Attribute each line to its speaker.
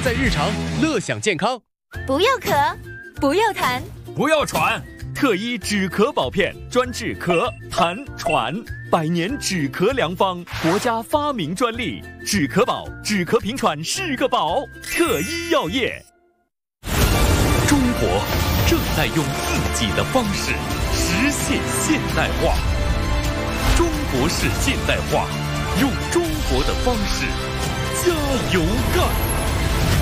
Speaker 1: 在日常，乐享健康。
Speaker 2: 不要咳，不要痰，
Speaker 3: 不要喘。特医止咳宝片，专治咳、痰、喘，100年止咳良方，国家发明专利。止咳宝，止咳平喘是个宝。特医药业。中国正在用自己的方式实现现代化。中国式现代化，用中国的方式加油干！